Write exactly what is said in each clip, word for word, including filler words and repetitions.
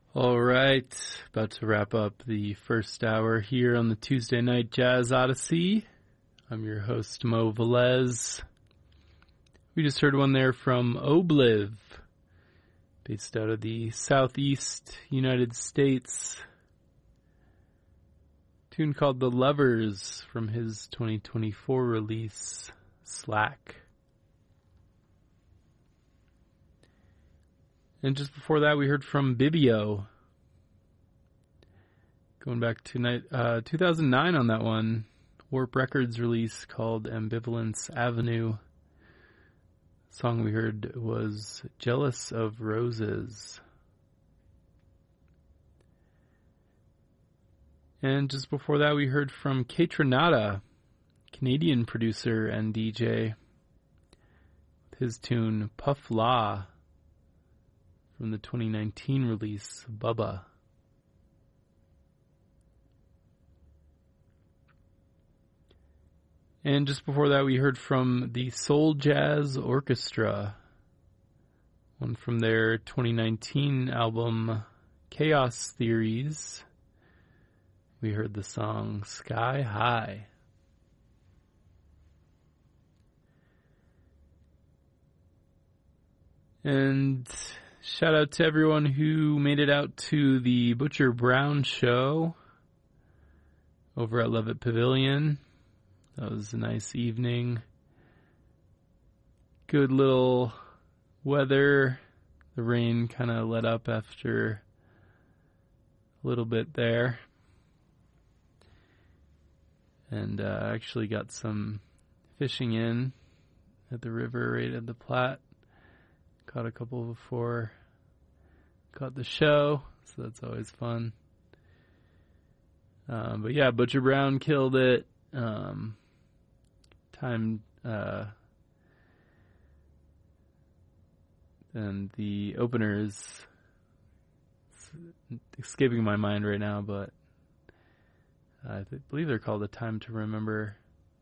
All right, about to wrap up the first hour here on the Tuesday Night Jazz Odyssey. I'm your host, Mo Velez. We just heard one there from Obliv, based out of the Southeast United States. A tune called The Lovers from his twenty twenty-four release, Slack. And just before that, we heard from Bibio. Going back to night, uh, two thousand nine on that one. Warp Records release called Ambivalence Avenue. The song we heard was Jealous of Roses. And just before that, we heard from Kaytranada, Canadian producer and D J. His tune Puff La, from the twenty nineteen release, Bubba. And just before that, we heard from the Soul Jazz Orchestra, one from their twenty nineteen album, Chaos Theories. We heard the song Sky High. And shout out to everyone who made it out to the Butcher Brown show over at Levitt Pavilion. That was a nice evening. Good little weather. The rain kind of let up after a little bit there. And uh, actually got some fishing in at the river right at the Platte. Caught a couple before, caught the show, so that's always fun. Um, but yeah, Butcher Brown killed it. Um, time, uh, and the opener is escaping my mind right now, but I th- believe they're called A Time to Remember.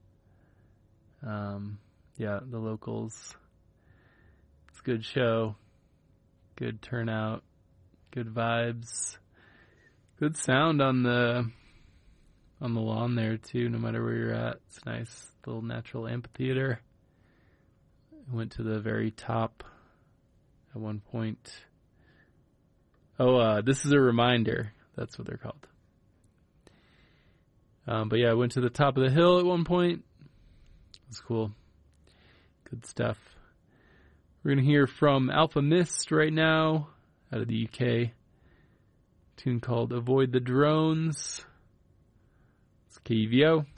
Um, yeah, the locals. It's a good show, good turnout, good vibes, good sound on the on the lawn there too. No matter where you're at, it's a nice little natural amphitheater. I went to the very top at one point. Oh, uh, this is a reminder. That's what they're called. Um, but yeah, I went to the top of the hill at one point. It was cool. Good stuff. We're going to hear from Alpha Mist right now, out of the U K. A tune called Avoid the Drones. It's K E V O.